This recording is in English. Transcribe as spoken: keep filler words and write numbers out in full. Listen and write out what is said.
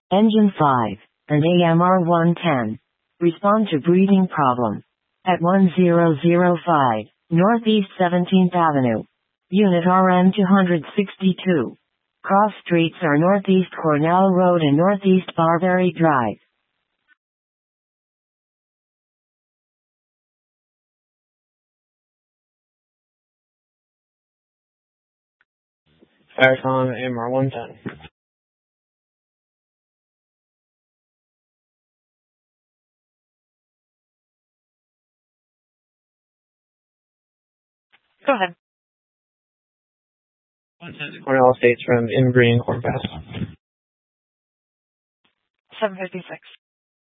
Engine five, and A M R one ten. Respond to breathing problem. At one zero zero five, Northeast seventeenth Avenue. Unit R M two sixty-two. Cross streets are Northeast Cornell Road and Northeast Barbary Drive. Firecom A M R one ten. Go ahead. Cornell Estates from Embry and Cornpass. seven fifty-six.